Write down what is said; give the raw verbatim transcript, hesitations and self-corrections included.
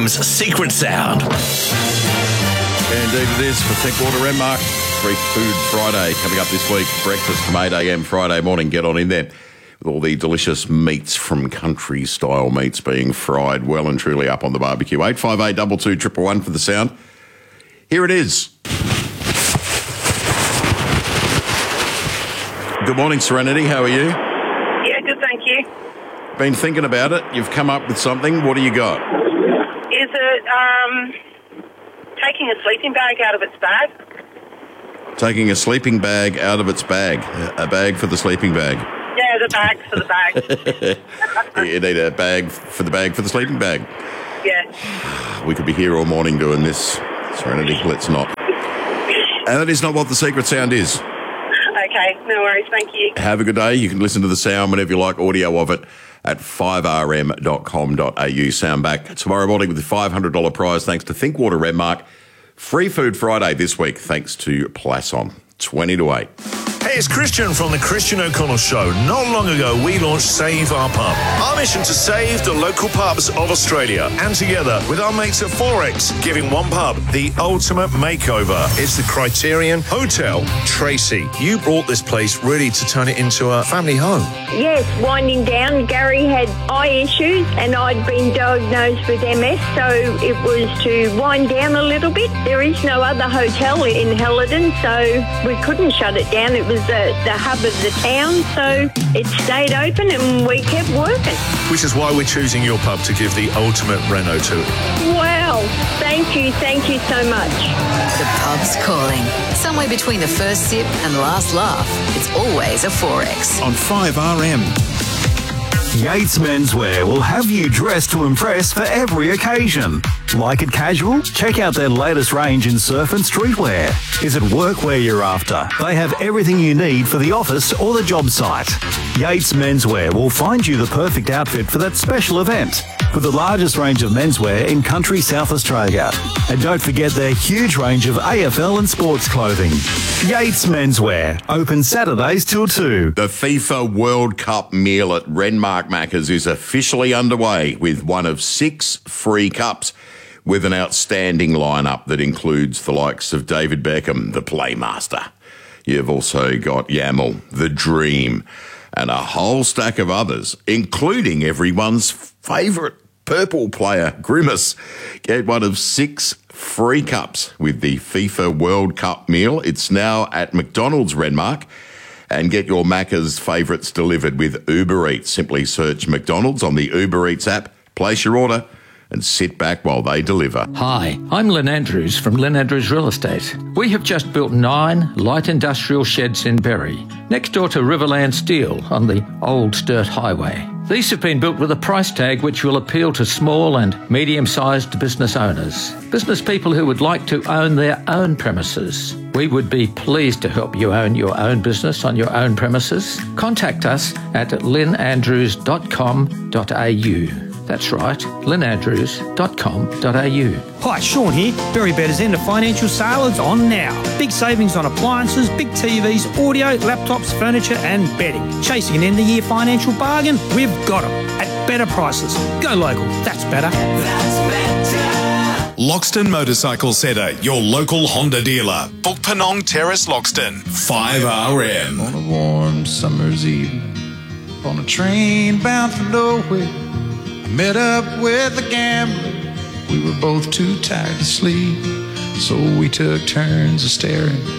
M's Secret Sound. Indeed it is for Thinkwater Renmark. Free Food Friday coming up this week. Breakfast from eight a.m. Friday morning. Get on in there with all the delicious meats from country-style meats being fried well and truly up on the barbecue. eight five eight, two two, one one one for the sound. Here it is. Good morning, Serenity. How are you? Yeah, good, thank you. Been thinking about it. You've come up with something. What do you got? Is it um, taking a sleeping bag out of its bag? Taking a sleeping bag out of its bag. A bag for the sleeping bag. Yeah, the bag for the bag. You need a bag for the bag for the sleeping bag. Yeah. We could be here all morning doing this, Serenity. Let's not. And that is not what the secret sound is. Okay, no worries, thank you. Have a good day. You can listen to the sound whenever you like, audio of it at five r m dot com dot a u. Sound back tomorrow morning with the five hundred dollars prize thanks to Thinkwater Renmark. Free Food Friday this week thanks to Plasson. twenty to eight. Hey, it's Christian from the Christian O'Connell Show. Not long ago, we launched Save Our Pub. Our mission to save the local pubs of Australia. And together with our mates at Forex, giving one pub the ultimate makeover. It's the Criterion Hotel Tracy. You brought this place really to turn it into a family home. Yes, winding down. Gary had eye issues and I'd been diagnosed with M S, so it was to wind down a little bit. There is no other hotel in Helidon, so we couldn't shut it down. It was the, the hub of the town, so it stayed open and we kept working. Which is why we're choosing your pub to give the ultimate reno to. Wow, thank you, thank you so much. The pub's calling. Somewhere between the first sip and the last laugh, it's always a Forex. On five R M. Yates Menswear will have you dressed to impress for every occasion. Like it casual? Check out their latest range in surf and streetwear. Is it workwear you're after? They have everything you need for the office or the job site. Yates Menswear will find you the perfect outfit for that special event. With the largest range of menswear in country South Australia. And don't forget their huge range of A F L and sports clothing. Yates Menswear, open Saturdays till two. The FIFA World Cup meal at Renmark Macca's is officially underway with one of six free cups with an outstanding lineup that includes the likes of David Beckham, the Playmaster. You've also got Yamal, the Dream, and a whole stack of others, including everyone's favourite purple player, Grimace. Get one of six free cups with the FIFA World Cup meal. It's now at McDonald's Renmark. And get your Macca's favourites delivered with Uber Eats. Simply search McDonald's on the Uber Eats app, place your order, and sit back while they deliver. Hi, I'm Lynn Andrews from Lynn Andrews Real Estate. We have just built nine light industrial sheds in Berry, next door to Riverland Steel on the Old Sturt Highway. These have been built with a price tag which will appeal to small and medium-sized business owners, business people who would like to own their own premises. We would be pleased to help you own your own business on your own premises. Contact us at lynn andrews dot com dot a u. That's right, lynn andrews dot com dot a u. Hi, Sean here. Berry Better's end of financial sale is on now. Big savings on appliances, big T Vs, audio, laptops, furniture and bedding. Chasing an end-of-year financial bargain? We've got them at better prices. Go local. That's better. That's better. Loxton Motorcycle Centre, your local Honda dealer. Book Penong Terrace, Loxton. five R M. On a warm summer's evening, on a train bound for nowhere, I met up with a gambler. We were both too tired to sleep, so we took turns of staring